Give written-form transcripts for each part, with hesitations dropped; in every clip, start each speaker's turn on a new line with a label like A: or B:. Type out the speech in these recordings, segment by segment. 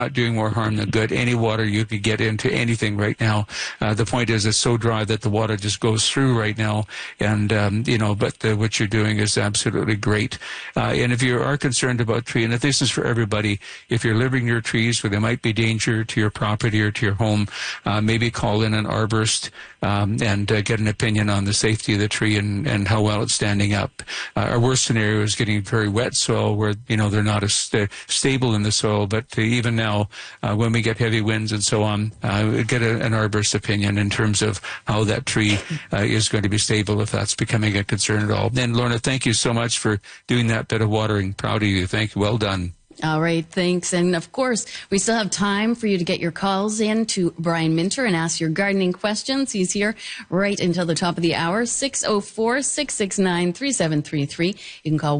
A: not doing more harm than good. Any water you could get into anything right now. The point is it's so dry that the water just goes through right now. And, what you're doing is absolutely great. And if you are concerned about tree, and if this is for everybody, if you're living near trees where there might be danger to your property or to your home, maybe call in an arborist and get an opinion on the safety of the tree and how well it's standing up. Our worst scenario is getting very wet soil where, they're not as stable in the soil, but even now, when we get heavy winds and so on, get an arborist opinion in terms of how that tree is going to be stable if that's becoming a concern at all. And Lorna, thank you so much for doing that bit of watering. Proud of you. Thank you. Well done.
B: All right, thanks. And of course, we still have time for you to get your calls in to Brian Minter and ask your gardening questions. He's here right until the top of the hour, 604-669-3733. You can call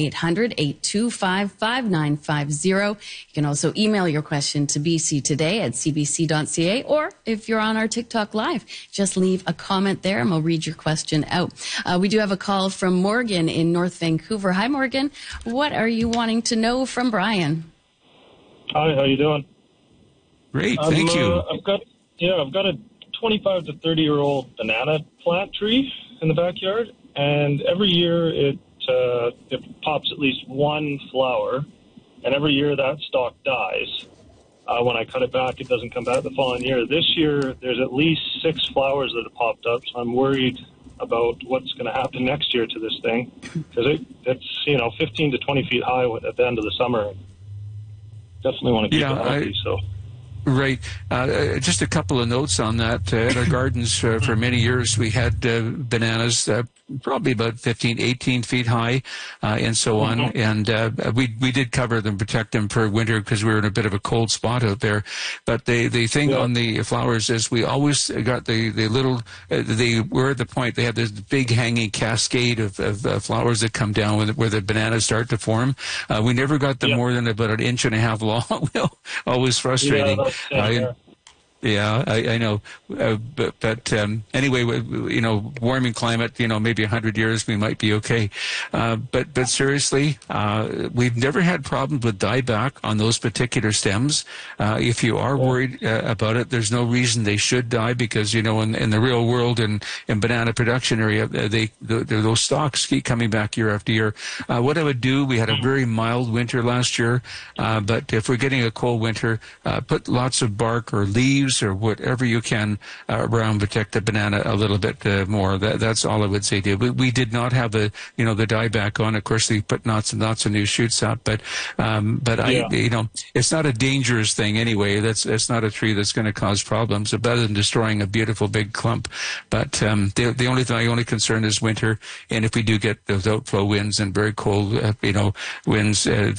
B: 1-800-825-5950. You can also email your question to bctoday@cbc.ca, or if you're on our TikTok Live, just leave a comment there and we'll read your question out. We do have a call from Morgan in North Vancouver. Hi, Morgan. What are you wanting to know from Brian?
C: Hi, how you doing?
A: Great, thank you.
C: I've got a 25 to 30-year-old banana plant tree in the backyard, and every year it pops at least one flower, and every year that stalk dies. When I cut it back, it doesn't come back the following year. This year, there's at least 6 flowers that have popped up, so I'm worried about what's going to happen next year to this thing, because it's 15 to 20 feet high at the end of the summer. Definitely want to keep it healthy.
A: Right. Just a couple of notes on that. At our gardens for many years, we had bananas probably about 15, 18 feet high and so on. And we did cover them, protect them for winter because we were in a bit of a cold spot out there. But the thing on the flowers is we always got the little, they were at the point, they had this big hanging cascade of flowers that come down where the bananas start to form. We never got them more than about 1.5 inches long. Always frustrating. I know. But anyway, warming climate, maybe 100 years we might be okay. But seriously, we've never had problems with dieback on those particular stems. If you are worried about it, there's no reason they should die because, in the real world and in banana production area, those stalks keep coming back year after year. What I would do, we had a very mild winter last year, but if we're getting a cold winter, put lots of bark or leaves or whatever you can around, protect the banana a little bit more. That's all I would say to you. We did not have the dieback on. Of course, they put lots and lots of new shoots up, but it's not a dangerous thing anyway. It's not a tree that's going to cause problems. It's better than destroying a beautiful big clump. But the only concern is winter, and if we do get those outflow winds and very cold, winds,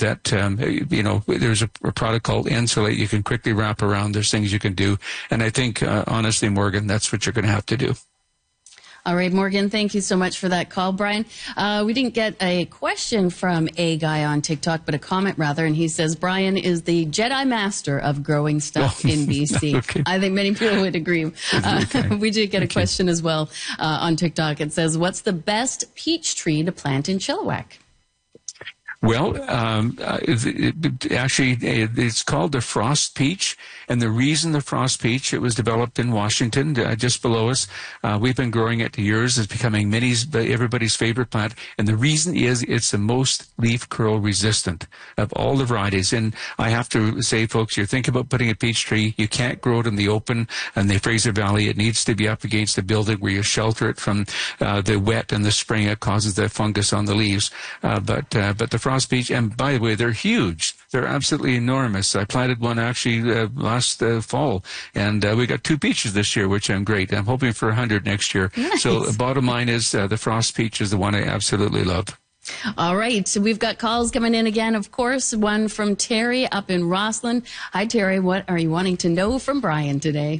A: there's a product called Insulate you can quickly wrap around. There's things you can do. And I think, honestly, Morgan, that's what you're going to have to do.
B: All right, Morgan, thank you so much for that call, Brian. We didn't get a question from a guy on TikTok, but a comment rather, and he says, Brian is the Jedi Master of growing stuff in BC. Okay. I think many people would agree. We did get a question as well on TikTok. It says, what's the best peach tree to plant in Chilliwack?
A: Well, actually, it's called the frost peach, and the reason the frost peach, it was developed in Washington, just below us. We've been growing it for years. It's becoming everybody's favorite plant, and the reason is it's the most leaf curl resistant of all the varieties. And I have to say, folks, you think about putting a peach tree, you can't grow it in the open in the Fraser Valley. It needs to be up against a building where you shelter it from the wet in the spring. It causes the fungus on the leaves. But the frost peach, and by the way, they're huge. They're absolutely enormous. I planted one actually last fall, and we got 2 peaches this year, which I'm great. I'm hoping for 100 next year. Nice. So the bottom line is the frost peach is the one I absolutely love.
B: All right. So we've got calls coming in again, of course. One from Terry up in Rossland. Hi, Terry. What are you wanting to know from Brian today?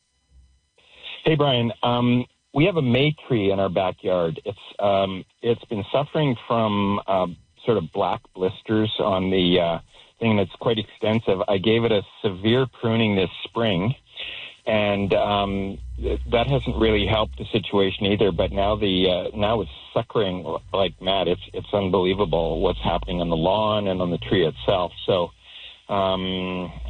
D: Hey, Brian. We have a May tree in our backyard. It's been suffering from sort of black blisters on the thing that's quite extensive. I gave it a severe pruning this spring, and that hasn't really helped the situation either. But now now it's suckering like mad. It's unbelievable what's happening on the lawn and on the tree itself. So